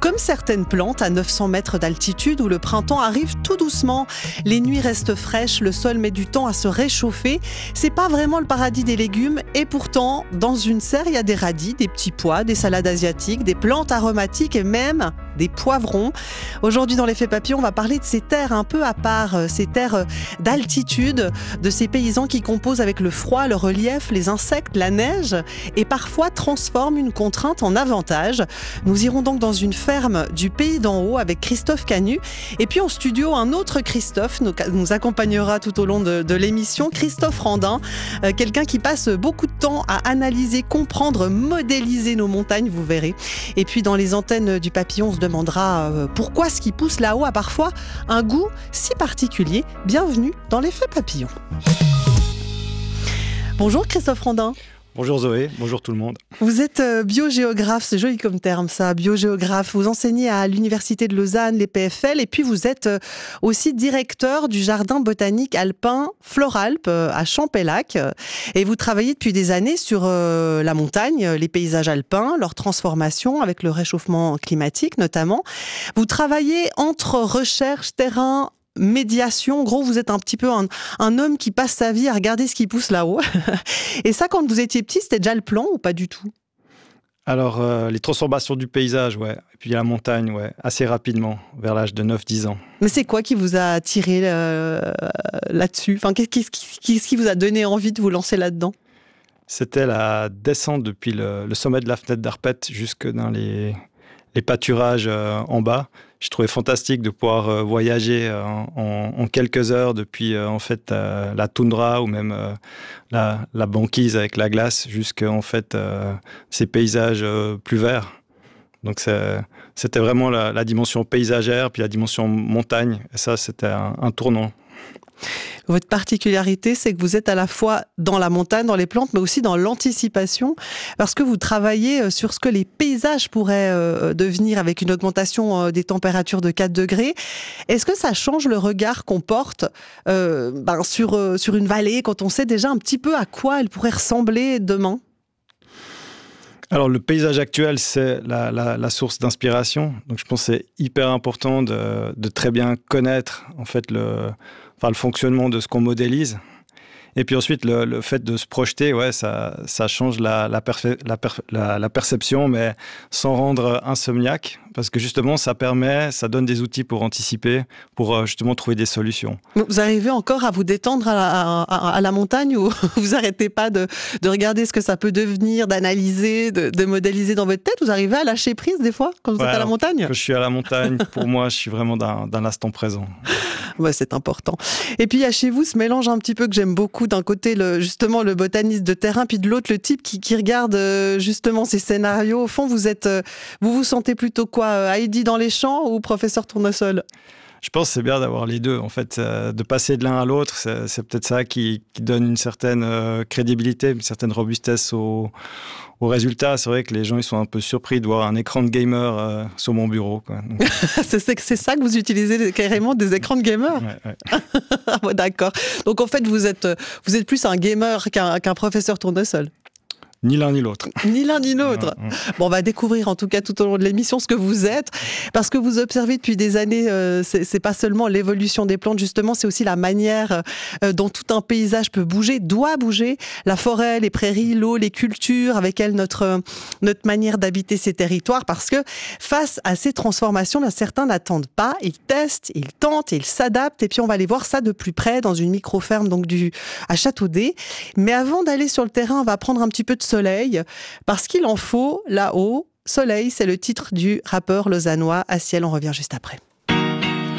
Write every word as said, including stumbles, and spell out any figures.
comme certaines plantes à neuf cents mètres d'altitude où le printemps arrive tout doucement. Les nuits restent fraîches, le sol met du temps à se réchauffer. C'est pas vraiment le paradis des légumes et pourtant, dans une serre, il y a des radis, des petits pois, des salades asiatiques, des plantes aromatiques et même des poivrons. Aujourd'hui, dans l'effet papillon, on va parler de ces terres un peu à part, ces terres d'altitude, de ces paysans qui composent avec le froid, le relief, les insectes, la neige et parfois transforment une contrainte en avantage. Nous irons donc dans une ferme du pays d'en haut avec Christophe Canu. Et puis en studio, un autre Christophe nous, nous accompagnera tout au long de, de l'émission, Christophe Randin, euh, quelqu'un qui passe beaucoup de temps à analyser, comprendre, modéliser nos montagnes, vous verrez. Et puis dans les antennes du papillon, on se demandera euh, pourquoi ce qui pousse là-haut a parfois un goût si particulier. Bienvenue dans l'effet papillon. Bonjour Christophe Randin. Bonjour Zoé, bonjour tout le monde. Vous êtes biogéographe, c'est joli comme terme ça, biogéographe. Vous enseignez à l'Université de Lausanne, les P F L, et puis vous êtes aussi directeur du jardin botanique alpin Floralp à Champellac. Et vous travaillez depuis des années sur la montagne, les paysages alpins, leur transformation avec le réchauffement climatique notamment. Vous travaillez entre recherche, terrain, médiation. En gros, vous êtes un petit peu un, un homme qui passe sa vie à regarder ce qui pousse là-haut. Et ça, quand vous étiez petit, c'était déjà le plan ou pas du tout ? Alors, euh, les transformations du paysage, ouais. Et puis la montagne, ouais, assez rapidement, vers l'âge de neuf dix ans. Mais c'est quoi qui vous a attiré euh, là-dessus ? Enfin, qu'est-ce qui, qu'est-ce qui vous a donné envie de vous lancer là-dedans ? C'était la descente depuis le, le sommet de la fenêtre d'Arpette jusque dans les, les pâturages euh, en bas. Je trouvais fantastique de pouvoir euh, voyager euh, en, en quelques heures depuis euh, en fait euh, la toundra ou même euh, la, la banquise avec la glace jusqu'à en fait euh, ces paysages euh, plus verts. Donc c'est, c'était vraiment la, la dimension paysagère puis la dimension montagne. Et ça, c'était un, un tournant. Votre particularité, c'est que vous êtes à la fois dans la montagne, dans les plantes, mais aussi dans l'anticipation, parce que vous travaillez sur ce que les paysages pourraient euh, devenir avec une augmentation euh, des températures de quatre degrés. Est-ce que ça change le regard qu'on porte euh, ben, sur, euh, sur une vallée, quand on sait déjà un petit peu à quoi elle pourrait ressembler demain ? Alors, le paysage actuel, c'est la, la, la source d'inspiration. Donc, je pense que c'est hyper important de, de très bien connaître, en fait, le, enfin, le fonctionnement de ce qu'on modélise. Et puis ensuite, le, le fait de se projeter, ouais, ça, ça change la, la, perfe- la, per- la, la perception, mais sans rendre insomniaque. Parce que justement, ça permet, ça donne des outils pour anticiper, pour justement trouver des solutions. Vous arrivez encore à vous détendre à la, à, à la montagne ou vous n'arrêtez pas de, de regarder ce que ça peut devenir, d'analyser, de, de modéliser dans votre tête ? Vous arrivez à lâcher prise des fois quand vous ouais, êtes à la montagne ? Quand je suis à la montagne, pour moi, je suis vraiment dans, dans l'instant présent. Ouais, c'est important. Et puis, il y a chez vous ce mélange un petit peu que j'aime beaucoup. D'un côté, le, justement, le botaniste de terrain, puis de l'autre, le type qui, qui regarde euh, justement ces scénarios. Au fond, vous êtes, euh, vous vous sentez plutôt quoi, Heidi dans les champs ou professeur Tournesol ? Je pense que c'est bien d'avoir les deux. En fait, euh, de passer de l'un à l'autre, c'est, c'est peut-être ça qui, qui donne une certaine euh, crédibilité, une certaine robustesse au, au résultat. C'est vrai que les gens ils sont un peu surpris de voir un écran de gamer euh, sur mon bureau, quoi. Donc... c'est, c'est ça que vous utilisez carrément, des écrans de gamer ? Ouais, ouais. Bon, d'accord. Donc en fait, vous êtes, vous êtes plus un gamer qu'un, qu'un professeur Tournesol ? Ni l'un ni l'autre. Ni l'un ni l'autre. Ouais, ouais. Bon, on va découvrir en tout cas tout au long de l'émission ce que vous êtes, parce que vous observez depuis des années, euh, c'est, c'est pas seulement l'évolution des plantes, justement, c'est aussi la manière euh, dont tout un paysage peut bouger, doit bouger. La forêt, les prairies, l'eau, les cultures, avec elles notre, notre manière d'habiter ces territoires, parce que face à ces transformations, là, certains n'attendent pas, ils testent, ils tentent, ils s'adaptent, et puis on va aller voir ça de plus près dans une micro-ferme donc du, à Châteaudet. Mais avant d'aller sur le terrain, on va prendre un petit peu de soleil, parce qu'il en faut là-haut. Soleil, c'est le titre du rappeur lausannois Aciel. On revient juste après.